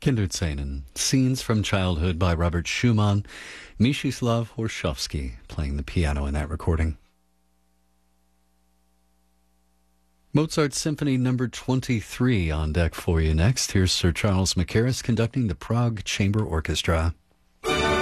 Kinderszenen, Scenes from Childhood by Robert Schumann, Mstislav Horshovsky playing the piano in that recording. Mozart Symphony No. 23 on deck for you next. Here's Sir Charles Mackerras conducting the Prague Chamber Orchestra.